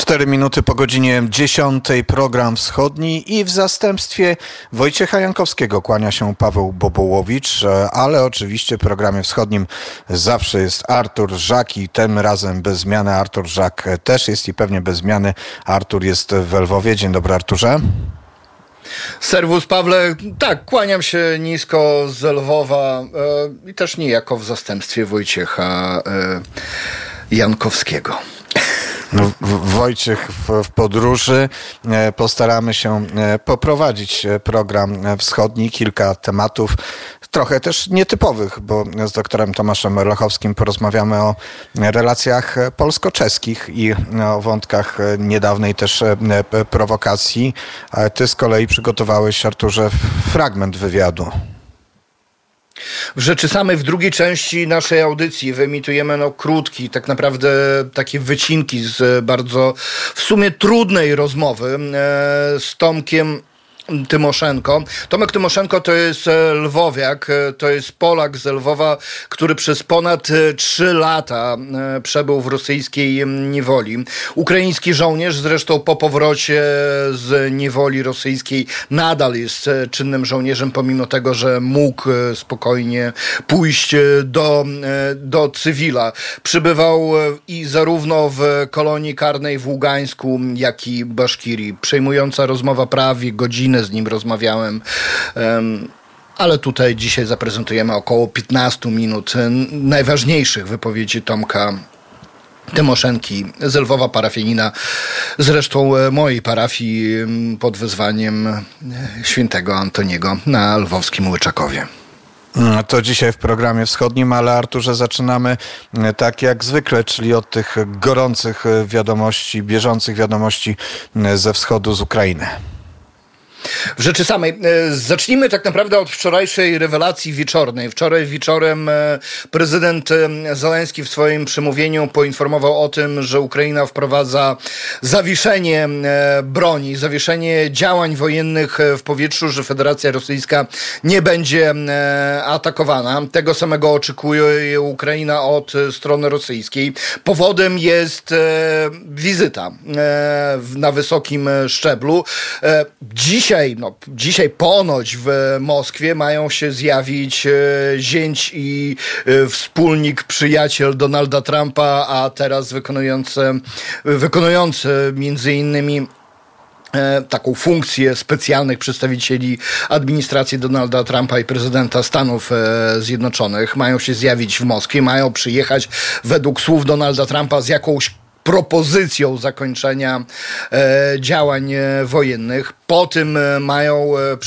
4 minuty po godzinie 10. Program Wschodni i w zastępstwie Wojciecha Jankowskiego kłania się Paweł Bobołowicz, ale oczywiście w programie wschodnim zawsze jest Artur Żak i tym razem bez zmiany Artur Żak też jest i pewnie bez zmiany Artur jest w Lwowie. Dzień dobry, Arturze. Serwus, Pawle. Tak, kłaniam się nisko z Lwowa i też niejako w zastępstwie Wojciecha Jankowskiego. No, Wojciech w podróży. Postaramy się poprowadzić program wschodni. Kilka tematów, trochę też nietypowych, bo z doktorem Tomaszem Lachowskim porozmawiamy o relacjach polsko-czeskich i o wątkach niedawnej też prowokacji. Ty z kolei przygotowałeś, Arturze, fragment wywiadu. W rzeczy samej w drugiej części naszej audycji wyemitujemy krótki, tak naprawdę takie wycinki z bardzo w sumie trudnej rozmowy z Tomkiem Tymoszenko. Tomek Tymoszenko to jest lwowiak, to jest Polak z Lwowa, który przez ponad 3 lata przebył w rosyjskiej niewoli. Ukraiński żołnierz, zresztą po powrocie z niewoli rosyjskiej nadal jest czynnym żołnierzem, pomimo tego, że mógł spokojnie pójść do cywila. Przybywał i zarówno w kolonii karnej w Ługańsku, jak i Baszkirii. Przejmująca rozmowa prawie godzinę z nim rozmawiałem, ale tutaj dzisiaj zaprezentujemy około 15 minut najważniejszych wypowiedzi Tomka Tymoszenki z Lwowa, parafianina, zresztą mojej parafii pod wezwaniem świętego Antoniego na lwowskim Łyczakowie. To dzisiaj w programie wschodnim, ale Arturze, zaczynamy tak jak zwykle, czyli od tych gorących wiadomości, bieżących wiadomości ze wschodu, z Ukrainy. W rzeczy samej. Zacznijmy tak naprawdę od wczorajszej rewelacji wieczornej. Wczoraj wieczorem prezydent Zełenski w swoim przemówieniu poinformował o tym, że Ukraina wprowadza zawieszenie broni, zawieszenie działań wojennych w powietrzu, że Federacja Rosyjska nie będzie atakowana. Tego samego oczekuje Ukraina od strony rosyjskiej. Powodem jest wizyta na wysokim szczeblu. Dzisiaj ponoć w Moskwie mają się zjawić zięć i wspólnik, przyjaciel Donalda Trumpa, a teraz wykonujący między innymi taką funkcję specjalnych przedstawicieli administracji Donalda Trumpa i prezydenta Stanów Zjednoczonych. Mają się zjawić w Moskwie, mają przyjechać według słów Donalda Trumpa z jakąś propozycją zakończenia działań wojennych. Po tym mają